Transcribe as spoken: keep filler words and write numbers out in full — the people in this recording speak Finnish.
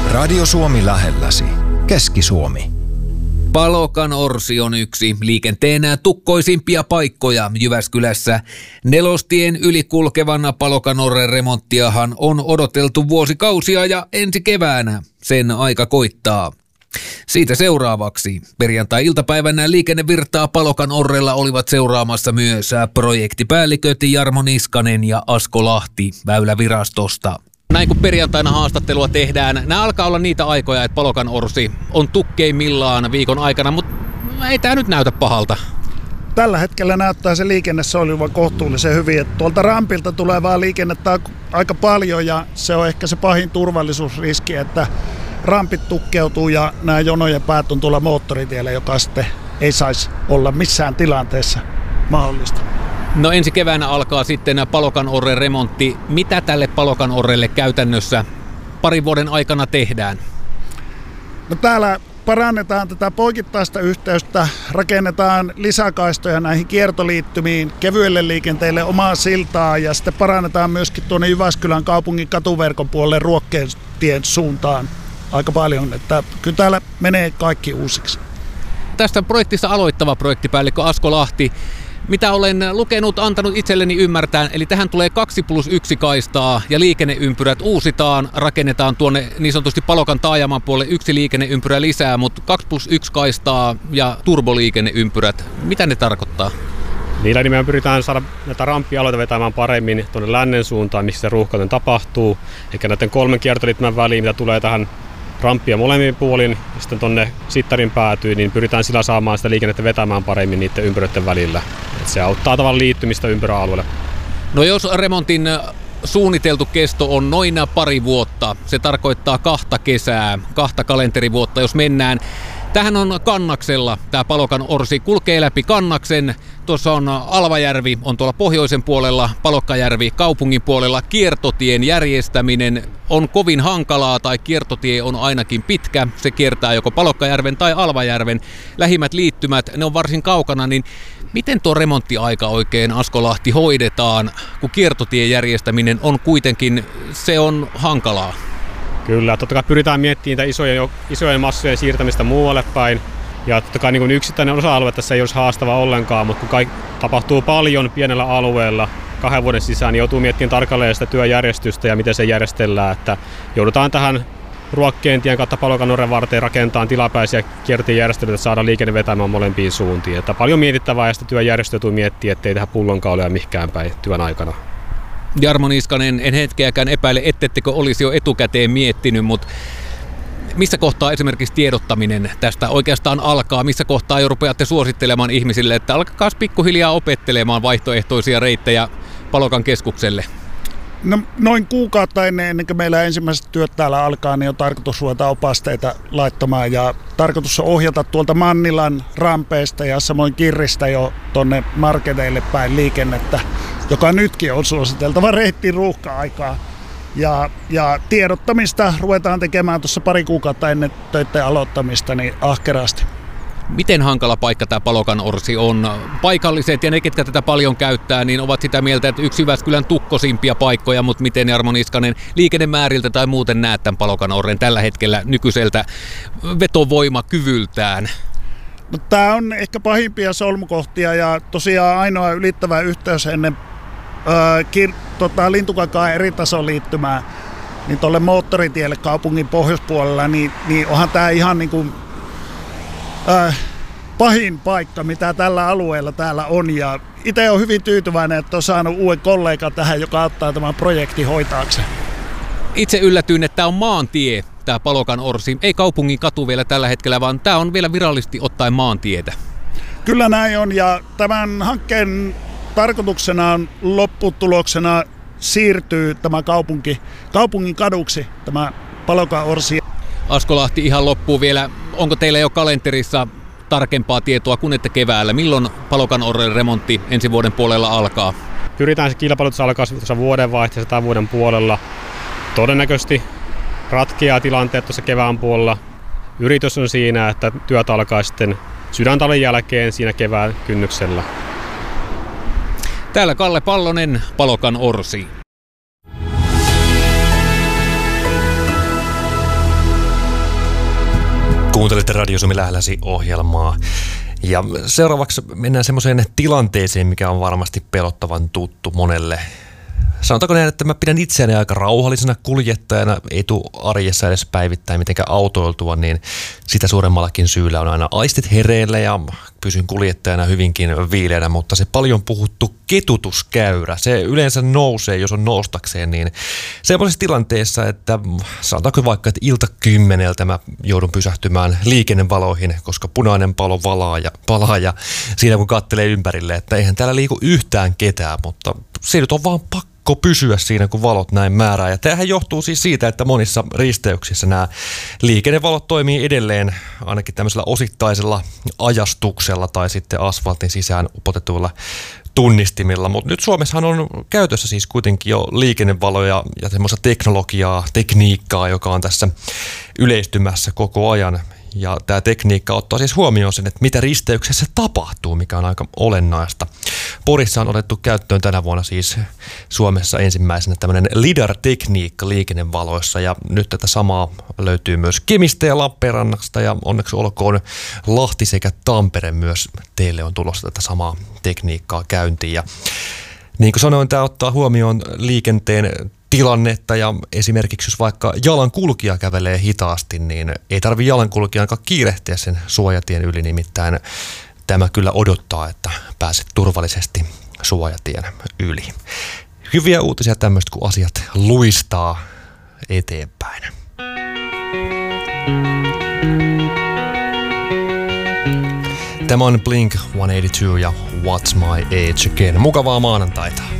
Radio Suomi lähelläsi. Keski-Suomi. Palokan Orsi on yksi liikenteen tukkoisimpia paikkoja Jyväskylässä. Nelostien yli kulkevan Palokan Orren remonttiahan on odoteltu vuosikausia ja ensi keväänä sen aika koittaa. Siitä seuraavaksi perjantai-iltapäivänä liikennevirtaa Palokan Orrella olivat seuraamassa myös projektipäälliköt Jarmo Niskanen ja Asko Lahti Väylävirastosta. Näin kun perjantaina haastattelua tehdään, nämä alkaa olla niitä aikoja, että Palokan Orsi on tukkeimmillaan viikon aikana, mutta ei tämä nyt näytä pahalta. Tällä hetkellä näyttää se liikenne solivan kohtuullisen hyvin. Että tuolta rampilta tulevaa liikennettä aika paljon ja se on ehkä se pahin turvallisuusriski, että rampit tukkeutuu ja nämä jonojen päät on tuolla moottoritiellä, joka sitten ei saisi olla missään tilanteessa mahdollista. No ensi keväänä alkaa sitten Palokan Orren remontti. Mitä tälle Palokan Orrelle käytännössä parin vuoden aikana tehdään? No täällä parannetaan tätä poikittaista yhteystä, rakennetaan lisäkaistoja näihin kiertoliittymiin, kevyelle liikenteelle omaa siltaa ja sitten parannetaan myöskin tuonne Jyväskylän kaupungin katuverkon puolelle Ruokkeentien suuntaan aika paljon, että kyllä täällä menee kaikki uusiksi. Tästä projektista aloittava projektipäällikkö Asko Lahti. Mitä olen lukenut, antanut itselleni ymmärtää, eli tähän tulee kaksi plus yksi kaistaa ja liikenneympyrät uusitaan, rakennetaan tuonne niin sanotusti Palokan taajaman puolelle yksi liikenneympyrä lisää, mutta kaksi plus yksi kaistaa ja turboliikenneympyrät, mitä ne tarkoittaa? Niillä nimenomaan pyritään saada näitä ramppialoita vetämään paremmin tuonne lännen suuntaan, missä se ruuhkainen tapahtuu, eikä näiden kolmen kiertoliittymän väliin, mitä tulee tähän ramppia molemmin puolin ja sitten tuonne Sittarin päätyy, niin pyritään sillä saamaan sitä liikennettä vetämään paremmin niiden ympyröiden välillä. Et se auttaa tavallaan liittymistä ympyräalueelle. No jos remontin suunniteltu kesto on noin pari vuotta, se tarkoittaa kahta kesää, kahta kalenterivuotta, jos mennään. Tähän on Kannaksella, tämä Palokan Orsi kulkee läpi Kannaksen. Tuossa on Alvajärvi, on tuolla pohjoisen puolella, Palokkajärvi kaupungin puolella. Kiertotien järjestäminen on kovin hankalaa tai kiertotie on ainakin pitkä. Se kiertää joko Palokkajärven tai Alvajärven. Lähimmät liittymät, ne on varsin kaukana, niin miten tuo remonttiaika oikein, Asko Lahti, hoidetaan, kun kiertotien järjestäminen on kuitenkin, se on hankalaa? Kyllä, totta kai pyritään miettimään niitä isojen, isojen massojen siirtämistä muualle päin. Ja totta kai niin yksittäinen osa-alue tässä ei olisi haastava ollenkaan, mutta kun kaikki tapahtuu paljon pienellä alueella kahden vuoden sisään, niin joutuu miettimään tarkalleen sitä työjärjestystä ja miten se järjestellään. Että joudutaan tähän Ruokkeentien kautta Palokan Orren varteen rakentamaan tilapäisiä kiertotien että saada liikenne vetämään molempiin suuntiin. Että paljon mietittävää ja sitä työjärjestöä joutuu miettimään, ettei tehdä pullonkauloja mihinkään päin työn aikana. Jarmo Niskanen, en hetkeäkään epäile, ettettekö olisi jo etukäteen miettinyt, mutta missä kohtaa esimerkiksi tiedottaminen tästä oikeastaan alkaa? Missä kohtaa jo rupeatte suosittelemaan ihmisille, että alkakaa pikkuhiljaa opettelemaan vaihtoehtoisia reittejä Palokan keskukselle? No, noin kuukautta ennen, ennen kuin meillä ensimmäiset työt täällä alkaa, niin on tarkoitus ruveta opasteita laittamaan ja tarkoitus on ohjata tuolta Mannilan rampeista ja samoin Kirristä jo tonne marketeille päin liikennettä, joka nytkin on suositeltava reitti ruuhka-aikaa. Ja, ja tiedottamista ruvetaan tekemään tuossa pari kuukautta ennen töiden aloittamista niin ahkerasti. Miten hankala paikka tämä Palokan Orsi on? Paikalliset ja ne, ketkä tätä paljon käyttää, niin ovat sitä mieltä, että yksi Jyväskylän tukkosimpia paikkoja, mutta miten, Jarmo Niskanen, liikennemääriltä tai muuten näet tämän Palokan Orren tällä hetkellä nykyiseltä vetovoimakyvyltään? No, tämä on ehkä pahimpia solmukohtia ja tosiaan ainoa ylittävä yhteys ennen ää, kir- tota, Lintukankaan eritasoliittymää niin tuolle moottoritielle kaupungin pohjoispuolella, niin, niin onhan tämä ihan niin kuin Äh, pahin paikka, mitä tällä alueella täällä on. Ja itse olen hyvin tyytyväinen, että olen saanut uuden kollegan tähän, joka ottaa tämän projektin hoitaakseen. Itse yllätyin, että tämä on maantie, tämä Palokan Orsi. Ei kaupungin katu vielä tällä hetkellä, vaan tämä on vielä virallisesti ottaen maantietä. Kyllä näin on, ja tämän hankkeen tarkoituksena on lopputuloksena siirtyy tämä kaupunki, kaupungin kaduksi, tämä Palokan Orsi. Asko Lahti, ihan loppuun vielä. Onko teillä jo kalenterissa tarkempaa tietoa kuin ette keväällä? Milloin Palokan Orren remontti ensi vuoden puolella alkaa? Pyritään se kilpailutus alkaa tuossa vuodenvaihteessa tai vuoden puolella. Todennäköisesti ratkeaa tilanteet tuossa kevään puolella. Yritys on siinä, että työt alkaa sitten sydäntalven jälkeen siinä kevään kynnyksellä. Täällä Kalle Pallonen, Palokan Orsi. Kuuntelette Radio Suomi lähelläsi -ohjelmaa. Ja seuraavaksi mennään semmoiseen tilanteeseen, mikä on varmasti pelottavan tuttu monelle. Sanotaanko näin, että mä pidän itseäni aika rauhallisena kuljettajana, ei tule arjessa edes päivittäin mitenkään autoiltua, niin sitä suuremmallakin syyllä on aina aistit hereillä ja pysyn kuljettajana hyvinkin viileänä, mutta se paljon puhuttu ketutuskäyrä, se yleensä nousee, jos on noustakseen, niin semmoisessa tilanteessa, että sanotaanko vaikka, että ilta kymmeneltä mä joudun pysähtymään liikennevaloihin, koska punainen palo valaa ja palaa ja siinä kun katselee ympärille, että eihän täällä liiku yhtään ketään, mutta se nyt on vaan pakko pysyä siinä, kun valot näin määrää. Ja tämähän johtuu siis siitä, että monissa risteyksissä nämä liikennevalot toimii edelleen ainakin tämmöisellä osittaisella ajastuksella tai sitten asfaltin sisään upotetuilla tunnistimilla. Mutta nyt Suomessahan on käytössä siis kuitenkin jo liikennevaloja ja semmoista teknologiaa, tekniikkaa, joka on tässä yleistymässä koko ajan. Ja tämä tekniikka ottaa siis huomioon sen, että mitä risteyksessä tapahtuu, mikä on aika olennaista. Porissa on otettu käyttöön tänä vuonna siis Suomessa ensimmäisenä tämmöinen lidar-tekniikka liikennevaloissa. Ja nyt tätä samaa löytyy myös Kemistä ja Lappeenrannasta ja onneksi olkoon Lahti sekä Tampere myös teille on tulossa tätä samaa tekniikkaa käyntiin. Ja niin kuin sanoin, tämä ottaa huomioon liikenteen tilannetta ja esimerkiksi jos vaikka jalankulkija kävelee hitaasti, niin ei tarvitse jalankulkijankaan kiirehtiä sen suojatien yli, nimittäin tämä kyllä odottaa, että pääset turvallisesti suojatien yli. Hyviä uutisia tämmöistä, kun asiat luistaa eteenpäin. Tämä on Blink sata kahdeksankymmentäkaksi ja What's My Age Again. Mukavaa maanantaita.